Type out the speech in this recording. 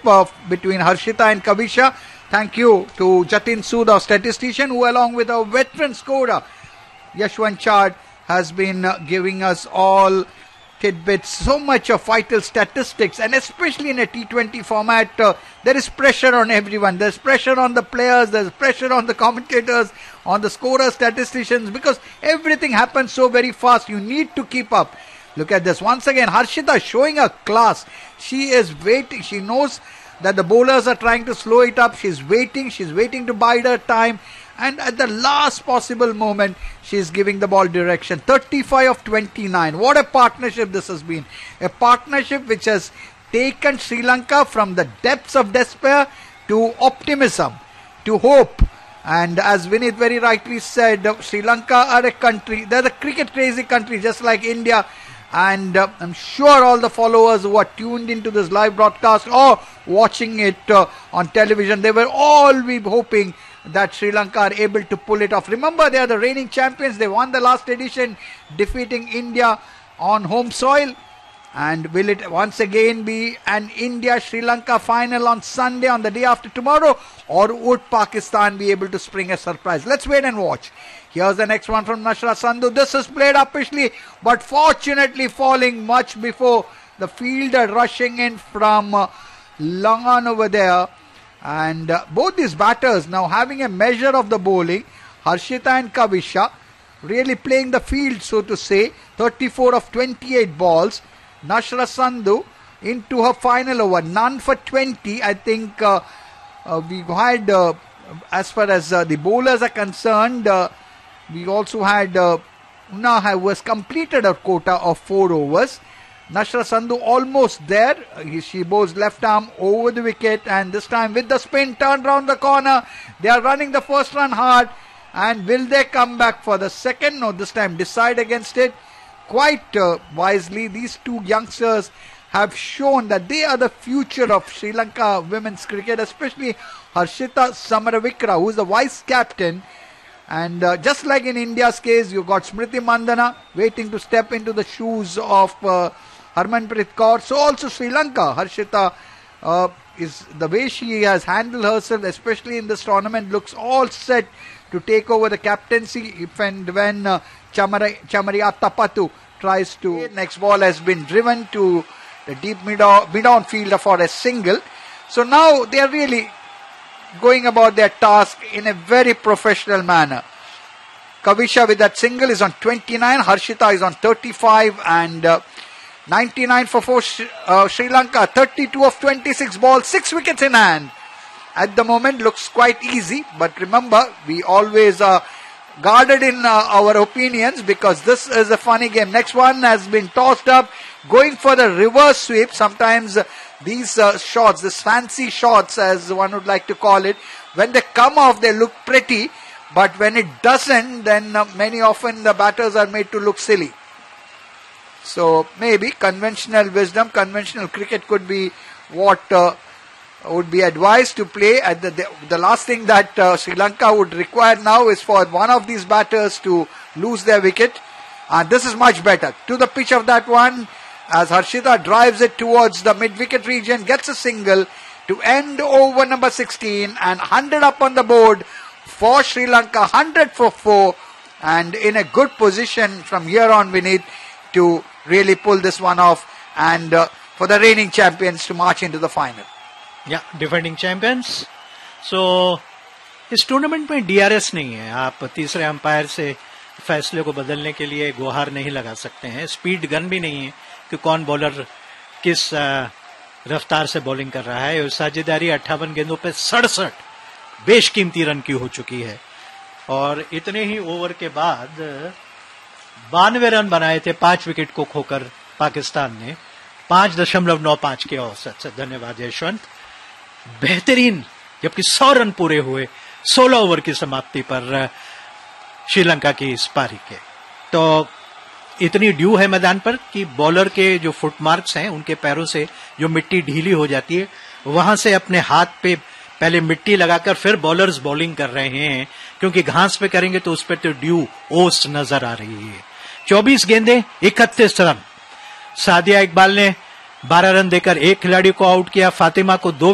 between Harshita and Kavisha. Thank you to Jatin Sood, our statistician, who along with our veteran scorer Yashwant Chad has been giving us all tidbits, so much of vital statistics, and especially in a T20 format, there is pressure on everyone. There's pressure on the players, there's pressure on the commentators, on the scorers, statisticians, because everything happens so very fast. You need to keep up. Look at this. Once again, Harshita showing a class. She is waiting. She knows that the bowlers are trying to slow it up. She's waiting to bide her time. And at the last possible moment, she is giving the ball direction. 35 of 29. What a partnership this has been. A partnership which has taken Sri Lanka from the depths of despair to optimism, to hope. And as Vinit very rightly said, Sri Lanka are a country, they're a cricket crazy country just like India. And I'm sure all the followers who are tuned into this live broadcast or watching it on television, they will all be hoping that Sri Lanka are able to pull it off. Remember, they are the reigning champions. They won the last edition, defeating India on home soil. And will it once again be an India-Sri Lanka final on Sunday, on the day after tomorrow? Or would Pakistan be able to spring a surprise? Let's wait and watch. Here's the next one from Nashra Sandhu. This is played uppishly, but fortunately falling much before the fielder rushing in from Langan over there. And both these batters now having a measure of the bowling. Harshita and Kavisha really playing the field, so to say. 34 of 28 balls. Nashra Sandhu into her final over. None for 20. I think we had, as far as the bowlers are concerned, we also had Una who has completed her quota of 4 overs. Nashra Sandhu almost there. She bowls left arm over the wicket, and this time with the spin turned round the corner. They are running the first run hard, and will they come back for the second? No, this time decide against it quite wisely. These two youngsters have shown that they are the future of Sri Lanka women's cricket, especially Harshita Samaravikra, who is the vice captain. And just like in India's case, you got Smriti Mandhana waiting to step into the shoes of Harmanpreet Kaur. So also Sri Lanka, Harshita is the way she has handled herself, especially in this tournament, looks all set to take over the captaincy if and when Chamaria Tapatu tries to. Next ball has been driven to the deep mid-on fielder for a single. So now they are really going about their task in a very professional manner. Kavisha with that single is on 29, Harshita is on 35, and 99 for 4 Sri Lanka, 32 of 26 balls, 6 wickets in hand. At the moment looks quite easy, but remember, we always are guarded in our opinions because this is a funny game. Next one has been tossed up, going for the reverse sweep. Sometimes these shots, these fancy shots as one would like to call it, when they come off they look pretty, but when it doesn't, then many often the batters are made to look silly. So maybe conventional wisdom, conventional cricket could be what would be advised to play. At the last thing that Sri Lanka would require now is for one of these batters to lose their wicket. And this is much better. To the pitch of that one, as Harshita drives it towards the mid-wicket region, gets a single to end over number 16, and 100 up on the board for Sri Lanka, 100 for 4, and in a good position from here on, Vinit, to really pull this one off and for the reigning champions to march into the final. Yeah, defending champions. So इस tournament में DRS नहीं है. आप तीसरे umpire से फैसले को बदलने के लिए गुहार नहीं लगा सकते हैं. स्पीड गन भी नहीं है कि कौन बॉलर किस रफ्तार से बॉलिंग कर रहा है. और साझेदारी 58 गेंदों पे 67 बेशकीमती रन की हो चुकी है. और इतने ही ओवर के बाद 92 रन बनाए थे 5 विकेट को खोकर पाकिस्तान ने 5.95 के औसत से. धन्यवाद यशवंत. बेहतरीन, जबकि 100 रन पूरे हुए 16 ओवर की समाप्ति पर श्रीलंका की इस पारी के. तो इतनी ड्यू है मैदान पर कि बॉलर के जो फुटमार्क्स हैं उनके पैरों से जो मिट्टी ढीली हो जाती है वहां से अपने हाथ पे पहले मिट्टी लगाकर फिर बॉलर्स बॉलिंग कर रहे हैं, क्योंकि घास पे करेंगे तो उस पर तो ड्यू ओस नजर आ रही है. 24 गेंदें 31 रन. सादिया इकबाल ने 12 रन देकर एक खिलाड़ी को आउट किया. फातिमा को 2